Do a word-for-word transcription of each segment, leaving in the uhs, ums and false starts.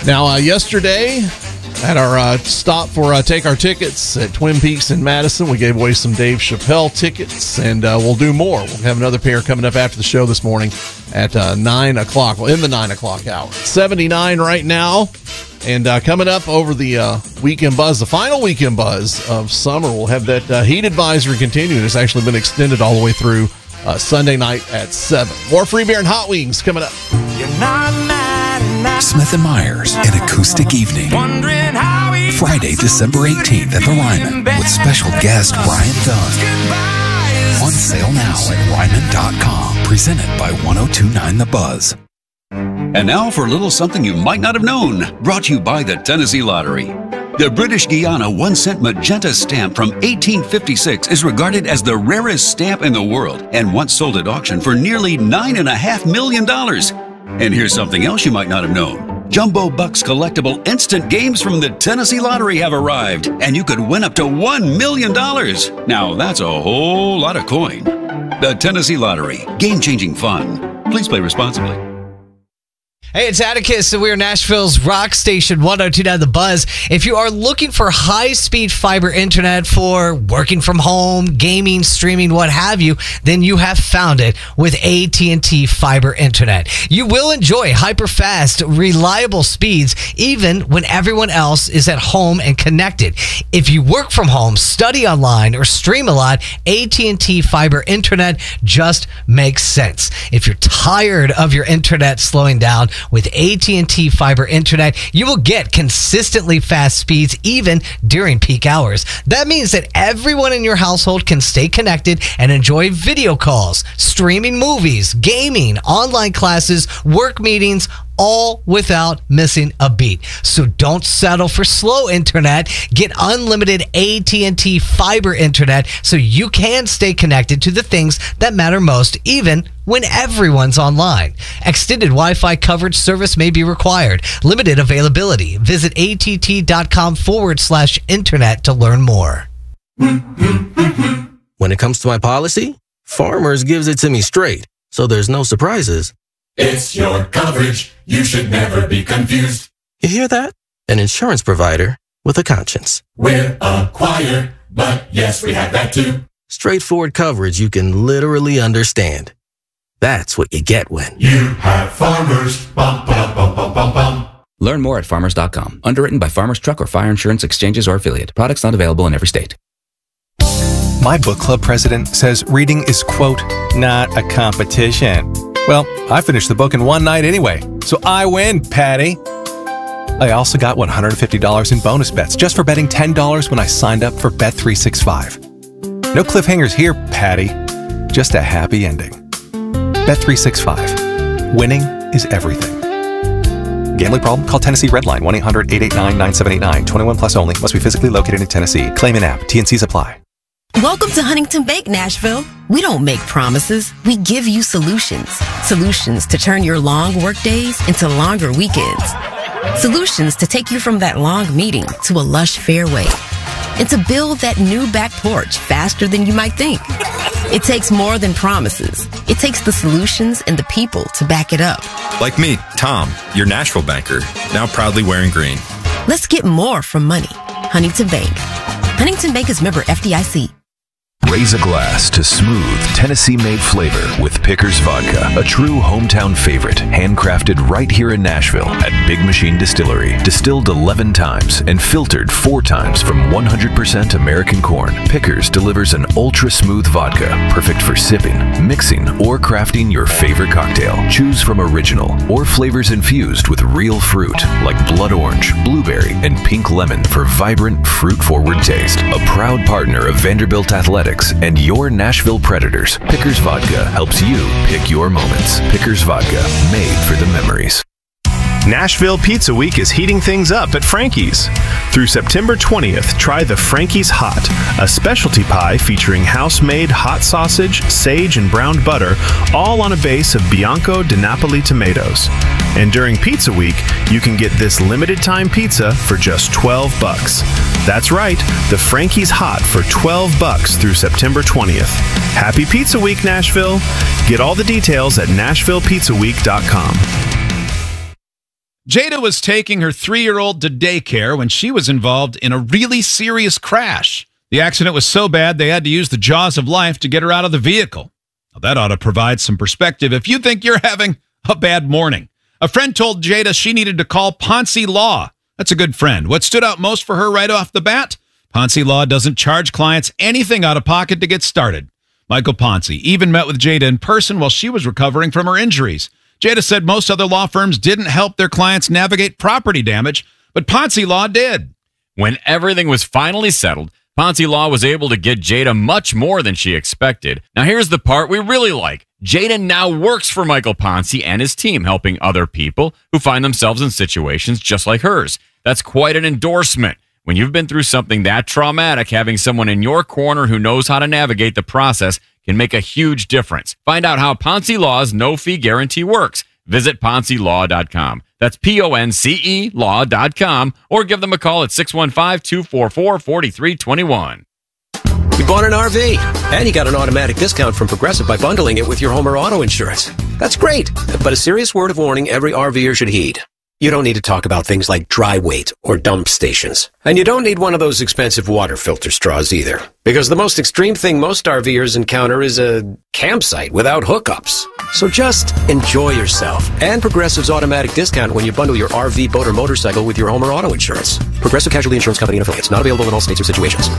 Now, uh, yesterday at our uh, stop for uh, Take Our Tickets at Twin Peaks in Madison, we gave away some Dave Chappelle tickets, and uh, we'll do more. We'll have another pair coming up after the show this morning at uh, nine o'clock. Well, in the nine o'clock hour. seventy-nine right now. And uh, coming up over the uh, Weekend Buzz, the final Weekend Buzz of summer, we'll have that uh, heat advisory continuing. It's actually been extended all the way through uh, Sunday night at seven. More Free Beer and Hot Wings coming up. You're not Smith and Myers, an acoustic evening. Friday, December eighteenth at the Ryman with special guest Brian Dunn. On sale now at Ryman dot com. Presented by one oh two point nine The Buzz. And now for a little something you might not have known. Brought to you by the Tennessee Lottery. The British Guiana one cent magenta stamp from eighteen fifty-six is regarded as the rarest stamp in the world and once sold at auction for nearly nine point five million dollars. And here's something else you might not have known. Jumbo Bucks collectible instant games from the Tennessee Lottery have arrived, and you could win up to one million dollars. Now that's a whole lot of coin. The Tennessee Lottery, game-changing fun. Please play responsibly. Hey, it's Atticus, and we're Nashville's rock station, one oh two point nine The Buzz. If you are looking for high-speed fiber internet for working from home, gaming, streaming, what have you, then you have found it with A T and T Fiber Internet. You will enjoy hyper-fast, reliable speeds, even when everyone else is at home and connected. If you work from home, study online, or stream a lot, A T and T Fiber Internet just makes sense. If you're tired of your internet slowing down, with A T and T Fiber Internet, you will get consistently fast speeds even during peak hours. That means that everyone in your household can stay connected and enjoy video calls, streaming movies, gaming, online classes, work meetings, all without missing a beat. So don't settle for slow internet. Get unlimited A T and T Fiber Internet so you can stay connected to the things that matter most, even when everyone's online. Extended Wi-Fi coverage service may be required. Limited availability. Visit att.com forward slash internet to learn more. When it comes to my policy, Farmers gives it to me straight, so there's no surprises. It's your coverage. You should never be confused. You hear that? An insurance provider with a conscience. We're a choir, but yes, we have that too. Straightforward coverage you can literally understand. That's what you get when you have Farmers. Bum, bum, bum, bum, bum, bum. Learn more at farmers dot com. Underwritten by Farmers Truck or Fire Insurance Exchanges or Affiliate. Products not available in every state. My book club president says reading is, quote, not a competition. Well, I finished the book in one night anyway, so I win, Patty. I also got one hundred fifty dollars in bonus bets just for betting ten dollars when I signed up for Bet three sixty-five. No cliffhangers here, Patty. Just a happy ending. Bet three sixty-five. Winning is everything. Gambling problem? Call Tennessee Redline one eight hundred eight eight nine nine seven eight nine. twenty-one plus only. Must be physically located in Tennessee. Claim in app. T and Cs apply. Welcome to Huntington Bank, Nashville. We don't make promises. We give you solutions. Solutions to turn your long work days into longer weekends. Solutions to take you from that long meeting to a lush fairway. And to build that new back porch faster than you might think. It takes more than promises. It takes the solutions and the people to back it up. Like me, Tom, your Nashville banker, now proudly wearing green. Let's get more from money. Huntington Bank. Huntington Bank is member F D I C. Raise a glass to smooth, Tennessee-made flavor with Pickers Vodka, a true hometown favorite, handcrafted right here in Nashville at Big Machine Distillery. Distilled eleven times and filtered four times from one hundred percent American corn, Pickers delivers an ultra-smooth vodka, perfect for sipping, mixing, or crafting your favorite cocktail. Choose from original or flavors infused with real fruit like blood orange, blueberry, and pink lemon for vibrant, fruit-forward taste. A proud partner of Vanderbilt Athletics and your Nashville Predators, Pickers Vodka helps you pick your moments. Pickers Vodka, made for the memories. Nashville Pizza Week is heating things up at Frankie's. Through September twentieth, try the Frankie's Hot, a specialty pie featuring house-made hot sausage, sage, and browned butter, all on a base of Bianco di Napoli tomatoes. And during Pizza Week, you can get this limited-time pizza for just twelve bucks. That's right, the Frankie's Hot for twelve bucks through September twentieth. Happy Pizza Week, Nashville! Get all the details at nashville pizza week dot com. Jada was taking her three-year-old to daycare when she was involved in a really serious crash. The accident was so bad they had to use the jaws of life to get her out of the vehicle. Now, that ought to provide some perspective if you think you're having a bad morning. A friend told Jada she needed to call Ponzi Law. That's a good friend. What stood out most for her right off the bat? Ponzi Law doesn't charge clients anything out of pocket to get started. Michael Ponzi even met with Jada in person while she was recovering from her injuries. Jada said most other law firms didn't help their clients navigate property damage, but Ponzi Law did. When everything was finally settled, Ponzi Law was able to get Jada much more than she expected. Now here's the part we really like. Jada now works for Michael Ponzi and his team, helping other people who find themselves in situations just like hers. That's quite an endorsement. When you've been through something that traumatic, having someone in your corner who knows how to navigate the process can make a huge difference. Find out how Ponzi Law's no-fee guarantee works. Visit Ponzi Law dot com. That's P O N C E Law dot com, or give them a call at six one five, two four four, four three two one. You bought an R V, and you got an automatic discount from Progressive by bundling it with your home or auto insurance. That's great, but a serious word of warning every RVer should heed. You don't need to talk about things like dry weight or dump stations. And you don't need one of those expensive water filter straws either. Because the most extreme thing most RVers encounter is a campsite without hookups. So just enjoy yourself. And Progressive's automatic discount when you bundle your R V, boat, or motorcycle with your home or auto insurance. Progressive Casualty Insurance Company and affiliates. Not available in all states or situations.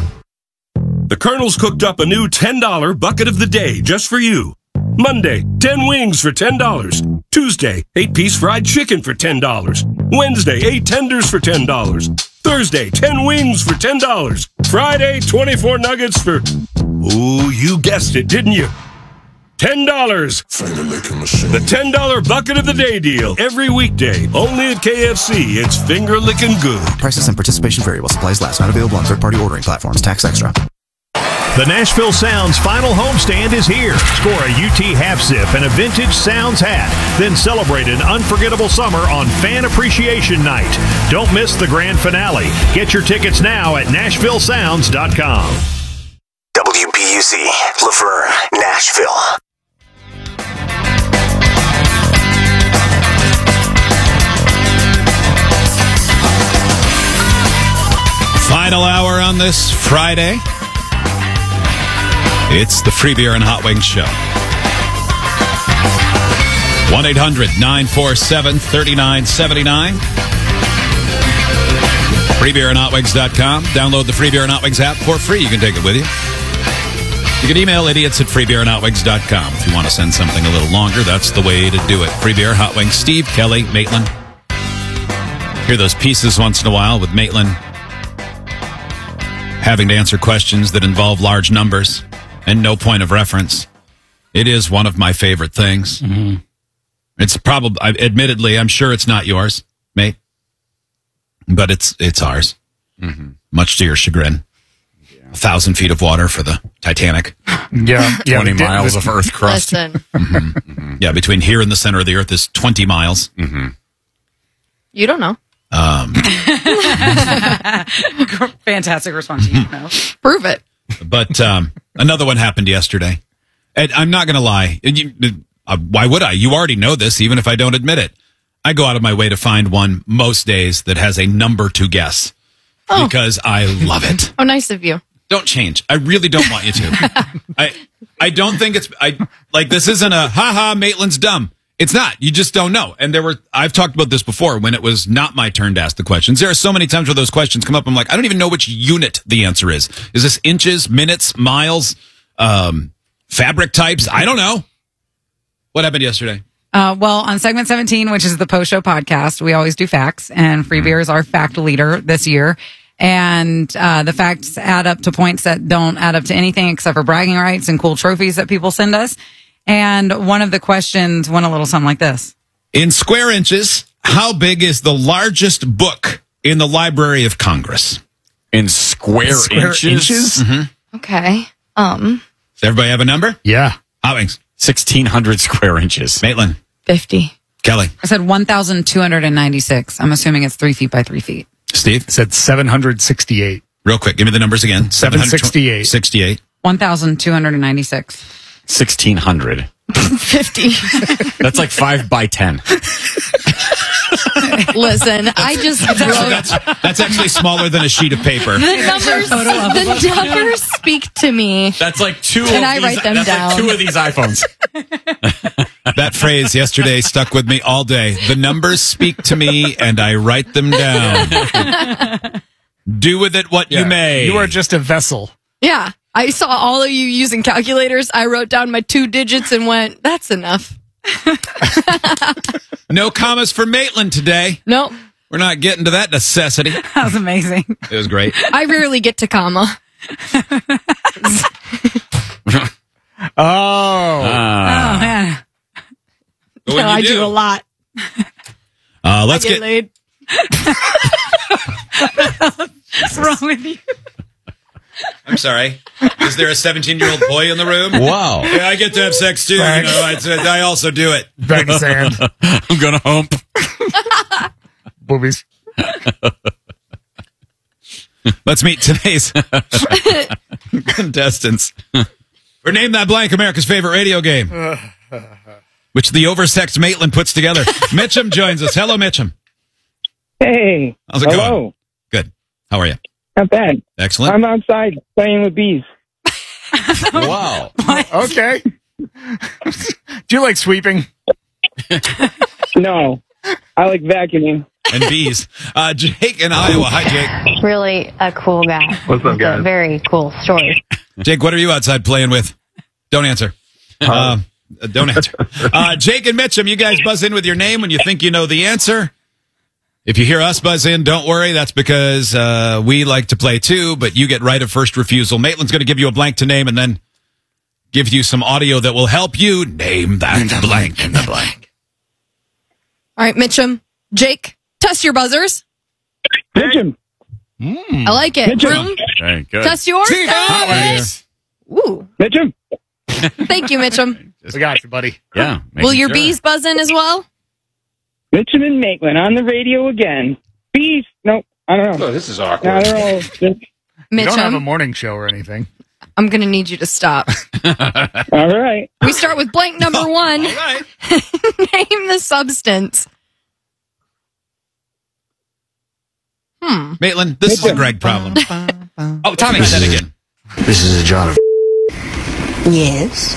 The Colonel's cooked up a new ten dollar bucket of the day just for you. Monday, ten wings for ten dollars. Tuesday, eight piece fried chicken for ten dollars. Wednesday, eight tenders for ten dollars. Thursday, ten wings for ten dollars. Friday, twenty-four nuggets for... Ooh, you guessed it, didn't you? ten dollars. The ten dollar bucket of the day deal. Every weekday, only at K F C. It's finger licking good. Prices and participation vary while supplies last. Not available on third-party ordering platforms. Tax extra. The Nashville Sounds final homestand is here. Score a U T half zip and a vintage Sounds hat. Then celebrate an unforgettable summer on Fan Appreciation Night. Don't miss the grand finale. Get your tickets now at Nashville Sounds dot com. W B U C, Laverne, Nashville. Final hour on this Friday. It's the Free Beer and Hot Wings Show. one eight hundred, nine four seven, three nine seven nine. free beer and hot wings dot com. Download the Free Beer and Hot Wings app for free. You can take it with you. You can email idiots at free beer and hot wings dot com. If you want to send something a little longer, that's the way to do it. Free Beer, Hot Wings, Steve, Kelly, Maitland. Hear those pieces once in a while with Maitland having to answer questions that involve large numbers and no point of reference. It is one of my favorite things. Mm-hmm. It's probably, admittedly, I'm sure it's not yours, mate, but it's it's ours. Mm-hmm. Much to your chagrin. Yeah. A thousand feet of water for the Titanic. Yeah, yeah twenty miles of Earth crust. Listen, mm-hmm. Mm-hmm. Yeah, between here and the center of the Earth is twenty miles. Mm-hmm. You don't know. Um, Fantastic response. You don't know. Prove it. But um, another one happened yesterday. And I'm not going to lie. You, uh, why would I? You already know this, even if I don't admit it. I go out of my way to find one most days that has a number to guess oh. because I love it. Oh, nice of you. Don't change. I really don't want you to. I I don't think it's I like this isn't a ha ha Maitland's dumb. It's not. You just don't know. And there were, I've talked about this before when it was not my turn to ask the questions. There are so many times where those questions come up. I'm like, I don't even know which unit the answer is. Is this inches, minutes, miles, um, fabric types? I don't know. What happened yesterday? Uh, well, on segment seventeen, which is the post show podcast, we always do facts, and Free Beer is our fact leader this year. And uh, the facts add up to points that don't add up to anything except for bragging rights and cool trophies that people send us. And one of the questions went a little something like this. In square inches, how big is the largest book in the Library of Congress? In square, square inches? inches? Mm-hmm. Okay. Um. Does everybody have a number? Yeah. Hot Wings. sixteen hundred square inches. Maitland. fifty. Kelly. I said one thousand two hundred ninety-six. I'm assuming it's three feet by three feet. Steve. I said seven hundred sixty-eight. Real quick. Give me the numbers again. seven sixty-eight. sixty-eight. one thousand two hundred ninety-six. sixteen hundred. fifty. That's like five by ten. Listen, I just That's, wrote that's, that's actually smaller than a sheet of paper. the numbers. The numbers speak to me. That's like two. And of I these, write them that's down. Like two of these iPhones. That phrase yesterday stuck with me all day. The numbers speak to me, and I write them down. Do with it what you may. You are just a vessel. Yeah, I saw all of you using calculators. I wrote down my two digits and went, "That's enough." No commas for Maitland today. Nope. We're not getting to that necessity. That was amazing. It was great. I rarely get to comma. Oh. Oh, man. But when No, you I do. do- a lot. Uh, let's I get, get. laid. What's wrong with you? I'm sorry. Is there a seventeen-year-old boy in the room? Wow. Yeah, I get to have sex too. You Thanks. know, I, I also do it. Bag of sand. I'm gonna hump. Boobies. Let's meet today's contestants. For Name That Blank, America's favorite radio game, which the oversexed Maitland puts together. Mitchum joins us. Hello, Mitchum. Hey. How's it Hello. going? Good. How are you? Not bad. Excellent. I'm outside playing with bees. Wow. Okay. Do you like sweeping? No. I like vacuuming. And bees. Uh, Jake in Iowa. Hi, Jake. Really a cool guy. What's up, It's a very cool story. Jake, what are you outside playing with? Don't answer. Uh, don't answer. Uh, Jake and Mitchum, you guys buzz in with your name when you think you know the answer. If you hear us buzz in, don't worry. That's because uh, we like to play too, but you get right of first refusal. Maitland's going to give you a blank to name and then give you some audio that will help you name that blank. In the blank. All right, Mitchum, Jake, test your buzzers. Mitchum. I like it. Mitchum. Room, Okay, good. test yours. See, Nice. Ooh, Mitchum. thank you, Mitchum. We got you, buddy. Yeah. Will making your sure. bees buzz in as well? Mitchum and Maitland on the radio again. Bees. Nope. I don't know. Oh, this is Now awkward. they're all just, You don't have a Mitchum, morning show or anything. I'm going to need you to stop. all right. We start with blank number one. All right. Name the substance. Hmm. Maitland, this is a Greg problem. Oh, Tommy, say that again. This is a jar of. Yes.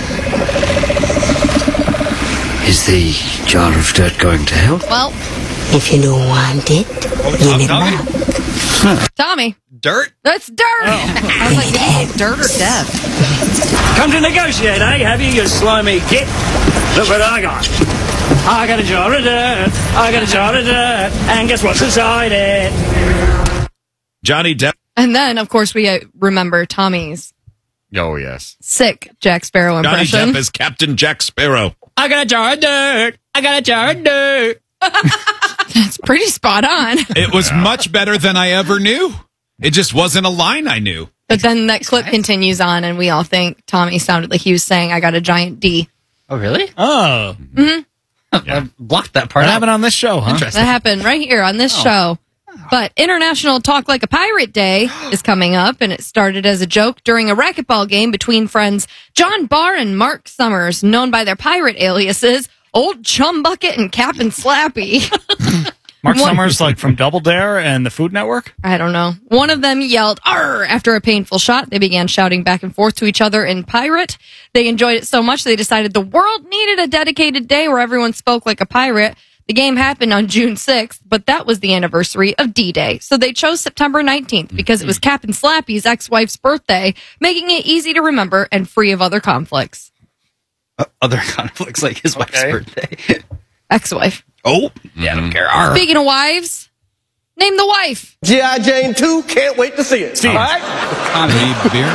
Is the jar of dirt going to help? Well, If you don't want it, give it Tommy? back. Tommy, Dirt? that's dirt. I was like, maybe dirt or death. Come to negotiate, eh? Have you, you slimy git? Look what I got. I got a jar of dirt. I got a jar of dirt. And guess what's inside it? Johnny Depp. And then, of course, we uh, remember Tommy's Oh, yes. sick Jack Sparrow Johnny impression. Depp is Captain Jack Sparrow. I got a jar of dirt. I got a jar of dirt. That's pretty spot on. It was much better than I ever knew. It just wasn't a line I knew. But then that clip continues on, and we all think Tommy sounded like he was saying, I got a giant D. Oh, really? Oh. Mm-hmm. I blocked that part What out. happened on this show, huh? That happened right here on this show. But International Talk Like a Pirate Day is coming up, and it started as a joke during a racquetball game between friends John Barr and Mark Summers, known by their pirate aliases, Old Chum Bucket and Captain Slappy. Mark One- Summers, like from Double Dare and the Food Network? I don't know. One of them yelled, "Arr!" after a painful shot. They began shouting back and forth to each other in pirate. They enjoyed it so much they decided the world needed a dedicated day where everyone spoke like a pirate. The game happened on June sixth, but that was the anniversary of D-Day. So they chose September nineteenth because it was Captain Slappy's ex-wife's birthday, making it easy to remember and free of other conflicts. Uh, other conflicts, like his wife's Okay. birthday. Ex-wife. Oh, Yeah, I don't care. Arr. Speaking of wives, name the wife. G I. Jane two, can't wait to see it. Steve. All right? Need beer?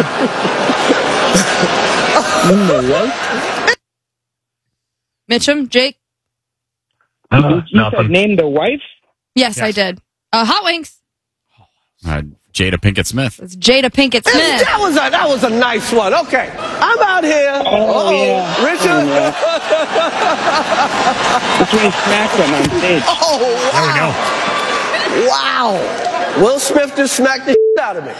Mitchum, Jake. you said name the wife? Yes, I did. Uh, Hot Wings. Uh, Jada Pinkett Smith. It's Jada Pinkett Smith. That was a that was a nice one. Okay, I'm out here. Oh, Uh-oh. yeah. Richard. Oh, That's when he smacked him on stage. Oh, wow. There we go. Wow. Will Smith just smacked the shit out of me.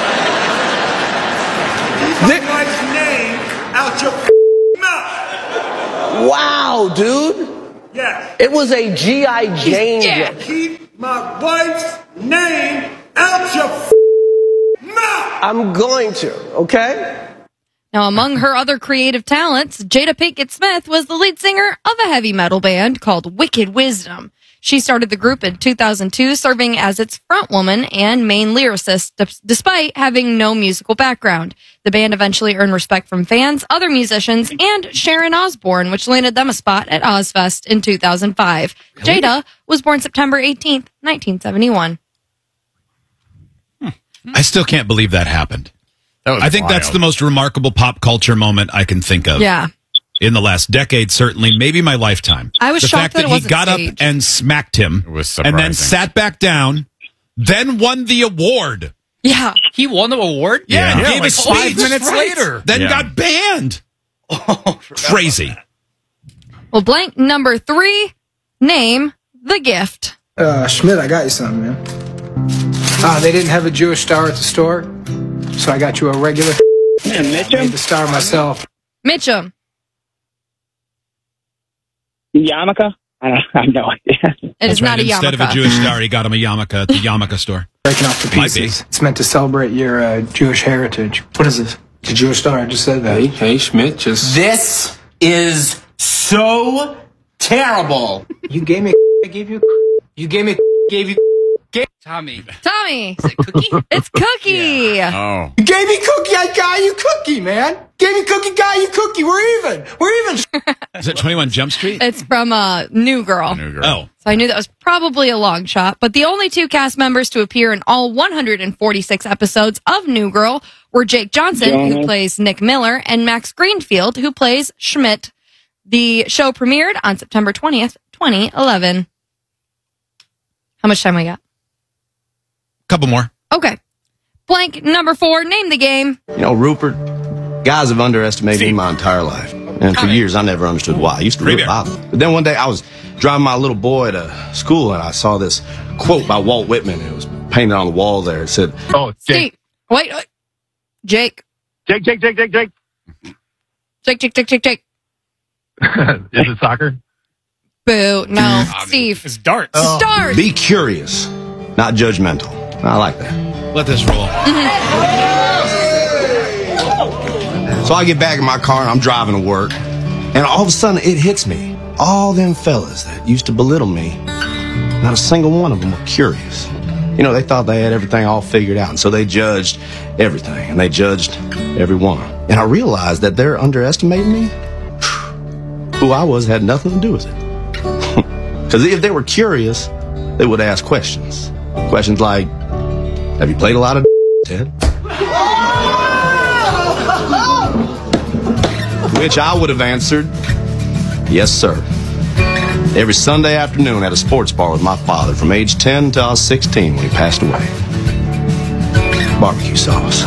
Thi- wife's name out your mouth. wow, dude. Yes. It was a G I. Jane gift. Keep my wife's name out your f- mouth. I'm going to, okay? Now, among her other creative talents, Jada Pinkett Smith was the lead singer of a heavy metal band called Wicked Wisdom. She started the group in two thousand two, serving as its frontwoman and main lyricist, d- despite having no musical background. The band eventually earned respect from fans, other musicians, and Sharon Osbourne, which landed them a spot at Ozfest in two thousand five. Jada was born September eighteenth, nineteen seventy-one. I still can't believe that happened. That was I think wild. that's the most remarkable pop culture moment I can think of. Yeah. In the last decade, certainly, maybe my lifetime. I was the shocked fact that that, it he wasn't got staged. up and smacked him, It was and then surprising. sat back down, then won the award. Yeah. He won the award? Yeah, yeah gave like a five speech. minutes Right. later. Then Yeah. got banned. Oh, Crazy. Well, blank number three, name the gift. Uh, Schmidt, I got you something, man. Uh, they didn't have a Jewish star at the store, so I got you a regular. Man, I Mitchum? made the star myself. Mitchum. Yarmulke? I don't I have no idea. It is not a Instead of a yarmulke. Jewish star, he got him a yarmulke at the yarmulke store. Breaking off the Might be. pieces. It's meant to celebrate your uh, Jewish heritage. What is this? The Jewish star. I just said that. Hey, hey, Schmidt, just. This is so terrible. You gave me. I gave you. You gave me. Gave you. Tommy. Tommy. Is it Cookie? It's Cookie. Oh. You gave me cookie. I got you cookie, man. Gave me cookie. Got you cookie. We're even. We're even. Is it twenty-one Jump Street? It's from uh, New Girl. New girl. Oh. So I knew that was probably a long shot. But the only two cast members to appear in all one hundred forty-six episodes of New Girl were Jake Johnson, who Jonas. plays Nick Miller, and Max Greenfield, who plays Schmidt. The show premiered on September twentieth, twenty eleven. How much time we got? Couple more. Okay. Blank number four, name the game. You know, Rupert, guys have underestimated me my entire life. And for years, I never understood why. I used to really bother me. But then one day, I was driving my little boy to school, and I saw this quote by Walt Whitman. It was painted on the wall there. It said, Oh, Steve. Wait, wait. Jake. Jake, Jake, Jake, Jake, Jake. Jake, Jake, Jake, Jake, Jake. Is it soccer? Boo. No. Steve. It's darts. Start. be curious, not judgmental. I like that. Let this roll. So I get back in my car and I'm driving to work, and all of a sudden it hits me. All them fellas that used to belittle me, not a single one of them were curious. You know, they thought they had everything all figured out, and so they judged everything, and they judged everyone. And I realized that they're underestimating me. Who I was had nothing to do with it. Because if they were curious, they would ask questions. Questions like, have you played a lot of Ted? Which I would have answered, yes, sir. Every Sunday afternoon at a sports bar with my father from age ten until I was sixteen when he passed away. Barbecue sauce.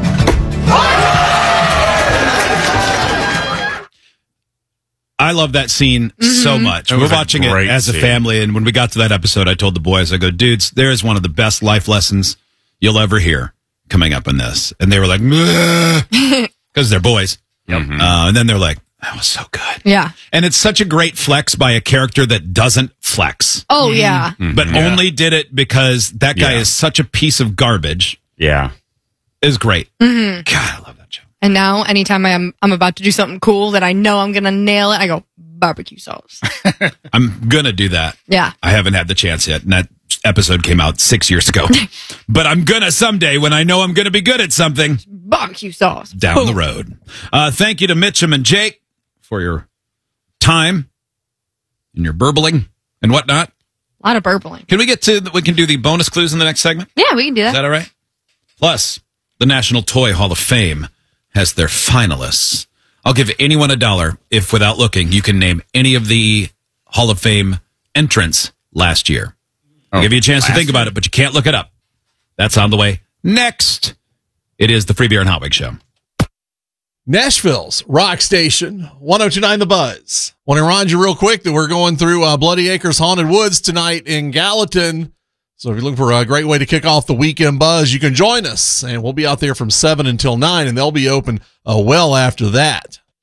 I love that scene so much. It We're was a watching it great as a scene. family, and when we got to that episode, I told the boys, I go, dudes, there is one of the best life lessons you'll ever hear coming up in this. And they were like, because they're boys. Yep. Uh, and then they're like, that was so good. Yeah. And it's such a great flex by a character that doesn't flex, Oh, yeah. but Yeah. only did it because that guy Yeah. is such a piece of garbage. Yeah. Is great. Mhm. God, I love that show. And now, anytime I'm I'm about to do something cool that I know I'm gonna nail it, I go barbecue sauce. I'm going to do that. Yeah. I haven't had the chance yet. And that episode came out six years ago. But I'm going to someday when I know I'm going to be good at something Barbecue sauce. down Boom. the road. Uh, thank you to Mitchum and Jake for your time and your burbling and whatnot. A lot of burbling. Can we get to, we can do the bonus clues in the next segment? Yeah, we can do Is that. that all right? Plus, the National Toy Hall of Fame has their finalists. I'll give anyone a dollar if, without looking, you can name any of the Hall of Fame entrants last year. I'll Oh, give you a chance to last think about it, but you can't look it up. That's on the way. Next, it is the Free Beer and Hot Wig Show. Nashville's rock station, one oh two point nine The Buzz. Want to remind you real quick that we're going through uh, Bloody Acres Haunted Woods tonight in Gallatin. So if you're looking for a great way to kick off the weekend buzz, you can join us. And we'll be out there from seven until nine, and they'll be open uh, well after that.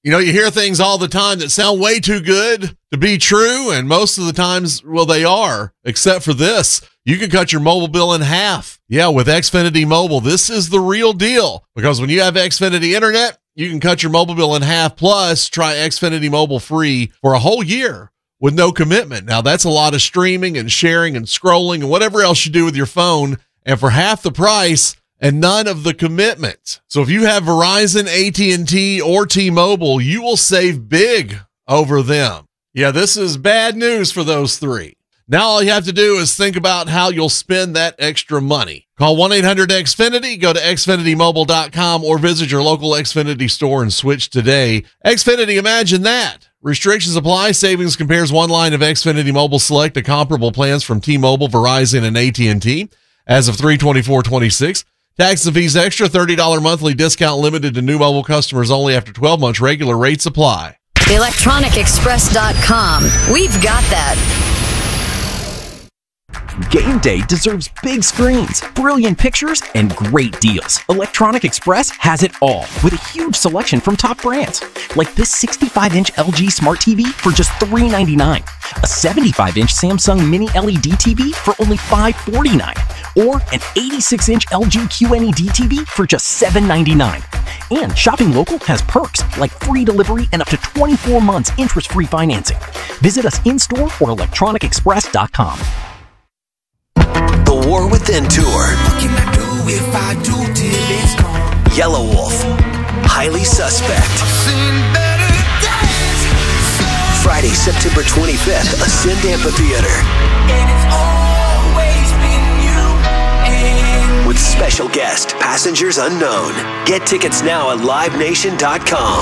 You know, you hear things all the time that sound way too good to be true, and most of the times, well, they are, except for this. You can cut your mobile bill in half. Yeah, with Xfinity Mobile, this is the real deal, because when you have Xfinity Internet, you can cut your mobile bill in half, plus try Xfinity Mobile free for a whole year with no commitment. Now, that's a lot of streaming and sharing and scrolling and whatever else you do with your phone, and for half the price and none of the commitment. So if you have Verizon, A T and T, or T-Mobile, you will save big over them. Yeah, this is bad news for those three. Now all you have to do is think about how you'll spend that extra money. Call one eight hundred X Finity, go to Xfinity Mobile dot com, or visit your local Xfinity store and switch today. Xfinity, imagine that. Restrictions apply. Savings compares one line of Xfinity Mobile Select to comparable plans from T-Mobile, Verizon, and A T and T as of three twenty-four twenty-six. Tax and fees extra, thirty dollars monthly discount limited to new mobile customers only after twelve months. Regular rates apply. electronic express dot com. We've got that. Game day deserves big screens, brilliant pictures, and great deals. Electronic Express has it all, with a huge selection from top brands. Like this sixty-five inch L G Smart T V for just three ninety-nine, a seventy-five inch Samsung Mini L E D T V for only five forty-nine, or an eighty-six inch L G Q N E D T V for just seven ninety-nine. And shopping local has perks like free delivery and up to twenty-four months interest-free financing. Visit us in-store or electronic express dot com. The War Within Tour. What can I do if I do till it's gone? Yellow Wolf. Highly Suspect. Friday, September twenty-fifth, Ascend Amphitheater. And it's always been you and with special guest, Passengers Unknown. Get tickets now at live nation dot com.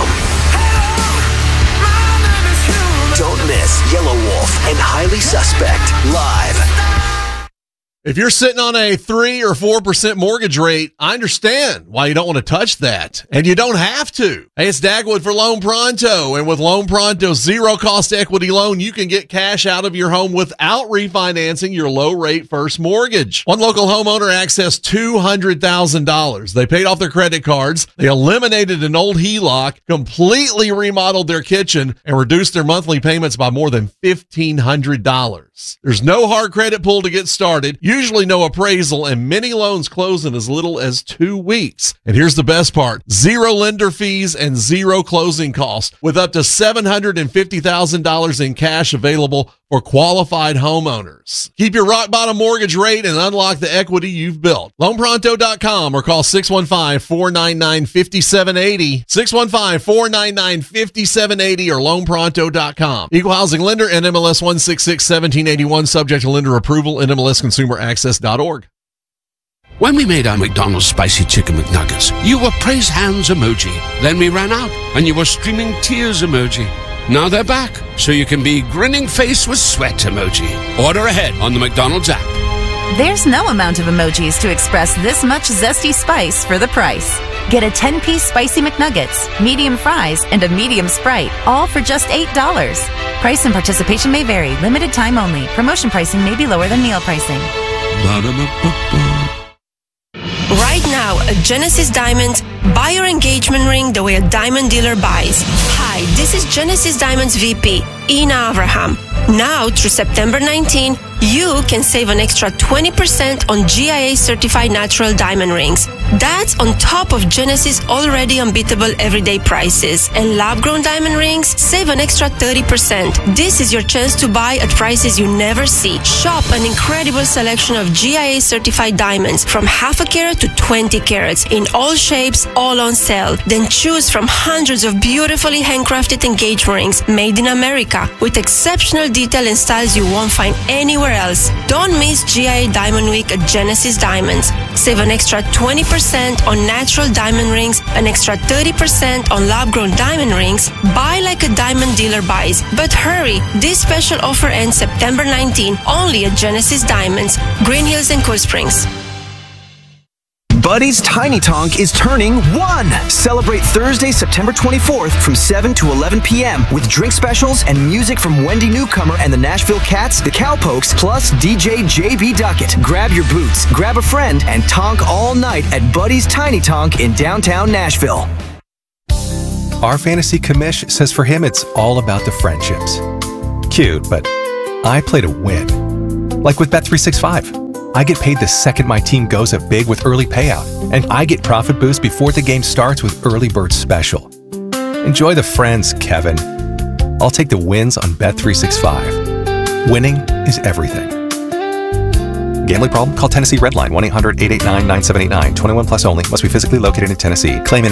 Don't miss Yellow Wolf and Highly Suspect live. If you're sitting on a three or four percent mortgage rate, I understand why you don't want to touch that, and you don't have to. Hey, it's Dagwood for Loan Pronto, and with Loan Pronto's zero-cost equity loan, you can get cash out of your home without refinancing your low-rate first mortgage. One local homeowner accessed two hundred thousand dollars. They paid off their credit cards, they eliminated an old H E L O C, completely remodeled their kitchen, and reduced their monthly payments by more than fifteen hundred dollars. There's no hard credit pull to get started. Usually no appraisal, and many loans close in as little as two weeks. And here's the best part: zero lender fees and zero closing costs, with up to seven hundred fifty thousand dollars in cash available for qualified homeowners. Keep your rock bottom mortgage rate and unlock the equity you've built. loan pronto dot com or call six one five, four nine nine, five seven eight zero, six one five, four nine nine, five seven eight zero or loan pronto dot com. Equal housing lender, N M L S one six six, one seven eight one, subject to lender approval, N M L S consumer access dot org. When we made our McDonald's Spicy Chicken McNuggets, you were praise hands emoji. Then we ran out, and you were streaming tears emoji. Now they're back, so you can be grinning face with sweat emoji. Order ahead on the McDonald's app. There's no amount of emojis to express this much zesty spice for the price. Get a ten-piece Spicy McNuggets, medium fries, and a medium Sprite, all for just eight dollars. Price and participation may vary. Limited time only. Promotion pricing may be lower than meal pricing. Right now at Genesis Diamonds, buy your engagement ring the way a diamond dealer buys. Hi, this is Genesis Diamonds V P, Ina Avraham. Now through September nineteenth, you can save an extra twenty percent on G I A certified natural diamond rings. That's on top of Genesis already unbeatable everyday prices. And lab-grown diamond rings save an extra thirty percent. This is your chance to buy at prices you never see. Shop an incredible selection of G I A certified diamonds from half a carat to twenty carats in all shapes, all on sale. Then choose from hundreds of beautifully handcrafted engagement rings made in America with exceptional detail and styles you won't find anywhere else. Don't miss G I A Diamond Week at Genesis Diamonds. Save an extra twenty percent on natural diamond rings, an extra thirty percent on lab-grown diamond rings. Buy like a diamond dealer buys. But hurry, this special offer ends September nineteenth only at Genesis Diamonds, Green Hills and Cool Springs. Buddy's Tiny Tonk is turning one. Celebrate Thursday, September twenty-fourth from seven to eleven p.m. with drink specials and music from Wendy Newcomer and the Nashville Cats, the Cowpokes, plus D J J B Duckett. Grab your boots, grab a friend, and tonk all night at Buddy's Tiny Tonk in downtown Nashville. Our fantasy commish says for him it's all about the friendships. Cute, but I play to win. Like with Bet three sixty-five. I get paid the second my team goes up big with early payout, and I get profit boost before the game starts with Early Bird Special. Enjoy the friends, Kevin. I'll take the wins on Bet three sixty-five. Winning is everything. Gambling problem? Call Tennessee Redline one eight hundred eight eight nine nine seven eight nine. twenty-one plus only. Must be physically located in Tennessee. Claim